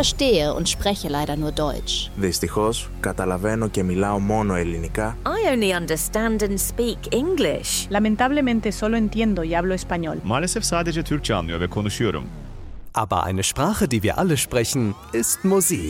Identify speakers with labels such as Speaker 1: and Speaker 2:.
Speaker 1: verstehe und spreche leider nur Deutsch.
Speaker 2: Δυστυχώς, καταλαβαίνω και μιλάω μόνο ελληνικά.
Speaker 3: I only understand and speak English.
Speaker 4: Lamentablemente solo entiendo y hablo español.
Speaker 5: Maalesef sadece Türkçe anlıyor ve konuşuyorum.
Speaker 6: Aber eine Sprache, die wir alle sprechen, ist Musik.